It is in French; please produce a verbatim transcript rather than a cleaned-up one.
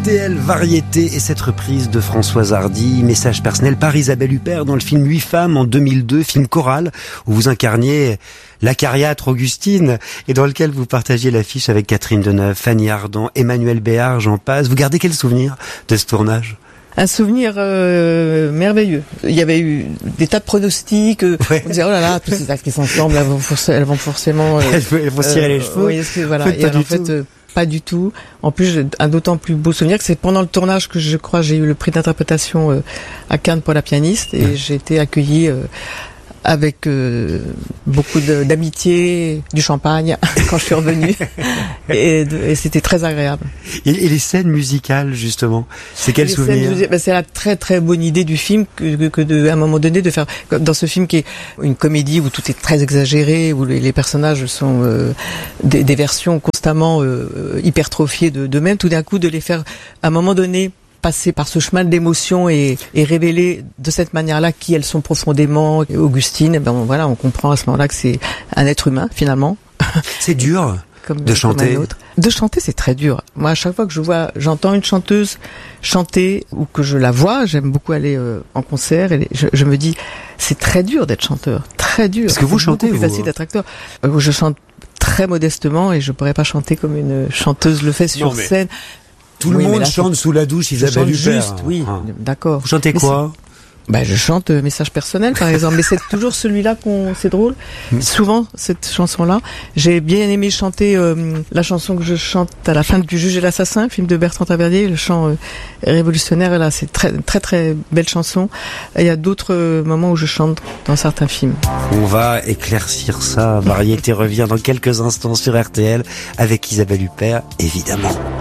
T L Variété et cette reprise de Françoise Hardy, message personnel par Isabelle Huppert dans le film Huit femmes en deux mille deux, film choral où vous incarniez l'acariâtre Augustine et dans lequel vous partagiez l'affiche avec Catherine Deneuve, Fanny Ardant, Emmanuel Béard, j'en passe. Vous gardez quel souvenir de ce tournage ? Un souvenir euh, merveilleux. Il y avait eu des tas de pronostics. Euh, ouais. On disait oh là là, toutes ces actrices ensemble, elles vont, forc- elles vont forcément. Euh, elles vont cirer euh, les cheveux. Oui, que, voilà. Et en fait, euh, pas du tout. En plus, j'ai un d'autant plus beau souvenir que c'est pendant le tournage que je crois j'ai eu le prix d'interprétation euh, à Cannes pour la pianiste et ouais. j'ai été accueillie. Euh, avec euh, beaucoup de, d'amitié, du champagne quand je suis revenue et, de, et c'était très agréable. Et, et les scènes musicales justement, c'est quel les souvenir scènes, ben c'est la très très bonne idée du film que, que, que de, à un moment donné de faire dans ce film qui est une comédie où tout est très exagéré, où les, les personnages sont euh, des, des versions constamment euh, hypertrophiées de, d'eux-mêmes, tout d'un coup de les faire à un moment donné passer par ce chemin d'émotion et, et révéler de cette manière-là qui elles sont profondément. Augustine, ben voilà, on comprend à ce moment-là que c'est un être humain finalement. C'est dur comme, de chanter. Comme de chanter, c'est très dur. Moi, à chaque fois que je vois, j'entends une chanteuse chanter ou que je la vois, j'aime beaucoup aller euh, en concert et je, je me dis, c'est très dur d'être chanteur, très dur. Est-ce que vous c'est chantez, beaucoup vous plus facile d'être acteur. Euh, je chante très modestement et je pourrais pas chanter comme une chanteuse le fait sur non, mais... scène. Tout oui, le monde chante sous la douche, Isabelle Huppert. Juste, oui, ah. d'accord. Vous chantez mais quoi ? Bah, je chante euh, Message personnel, par exemple. Mais c'est toujours celui-là qu'on, c'est drôle. Souvent, cette chanson-là. J'ai bien aimé chanter, euh, la chanson que je chante à la fin du Juge et l'assassin, film de Bertrand Tavernier, le chant euh, révolutionnaire. Et là, c'est très, très, très belle chanson. Et il y a d'autres euh, moments où je chante dans certains films. On va éclaircir ça. Variété revient dans quelques instants sur R T L avec Isabelle Huppert, évidemment.